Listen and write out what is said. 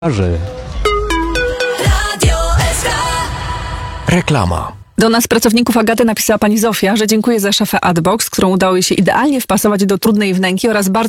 Reklama. Do nas, pracowników Agaty, napisała pani Zofia, że dziękuję za szafę Adbox, którą udało jej się idealnie wpasować do trudnej wnęki oraz bardzo